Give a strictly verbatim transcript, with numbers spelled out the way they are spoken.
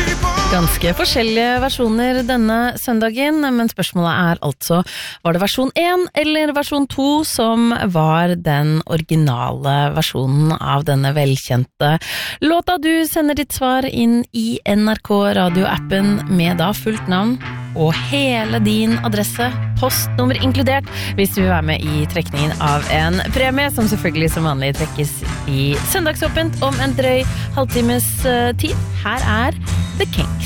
Ganske forskjellige versjoner denne søndagen, men spørsmålet er altså, var det versjon én eller versjon to som var den originale versjonen av denne velkjente låta? Du sender ditt svar inn i N R K radioappen med da fullt navn og hele din adresse, postnummer inkludert, hvis du vil være med i trekningen av en premie, som selvfølgelig som vanlig trekkes i søndagsåpent om en drøy halvtimes tid. Her er The Kinks.